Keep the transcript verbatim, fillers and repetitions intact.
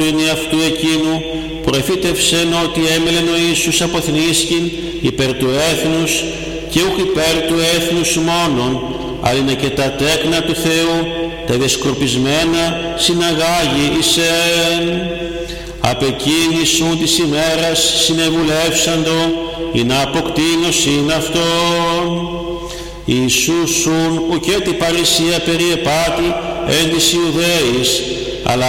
του εαυτού εκείνου, προεφήτευσεν ότι έμελεν ο Ιησούς αποθνίσκην υπέρ του έθνους και ούχ υπέρ του έθνους μόνον, αλλά είναι και τα τέκνα του Θεού, τα διασκορπισμένα συναγάγει εισεν. Απ' εκείνησουν της ημέρας συνεβουλεύσαντο, ή να αποκτήνωσιν αυτόν. Ιησούσουν ουκέτι παρησία περί επάτη εν της Ιουδαίης,